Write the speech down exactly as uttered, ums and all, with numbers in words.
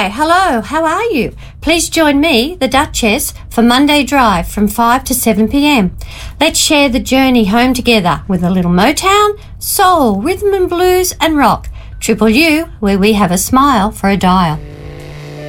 Hi, hello, how are you? Please join me, the Duchess, for Monday Drive from five to seven p.m. Let's share the journey home together with a little Motown, soul, rhythm and blues and rock. Triple U, where we have a smile for a dial.